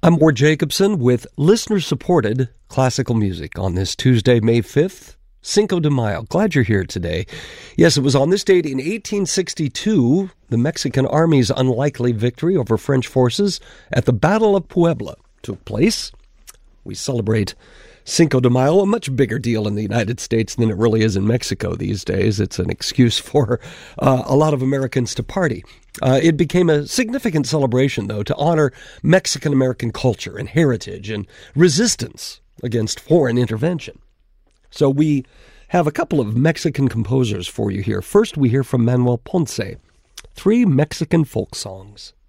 I'm Ward Jacobson with listener-supported classical music on this Tuesday, May 5th, Cinco de Mayo. Glad you're here today. Yes, it was on this date in 1862, the Mexican Army's unlikely victory over French forces at the Battle of Puebla took place. We celebrate Cinco de Mayo, a much bigger deal in the United States than it really is in Mexico these days. It's an excuse for a lot of Americans to party. It became a significant celebration, though, to honor Mexican-American culture and heritage and resistance against foreign intervention. So we have a couple of Mexican composers for you here. First, we hear from Manuel Ponce, 3 Mexican folk songs.